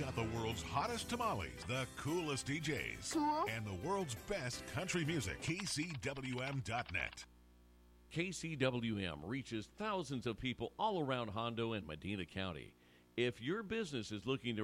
got the world's hottest tamales, the coolest DJs, Cool. and the world's best country music. KCWM.net. KCWM reaches thousands of people all around Hondo and Medina County. If your business is looking to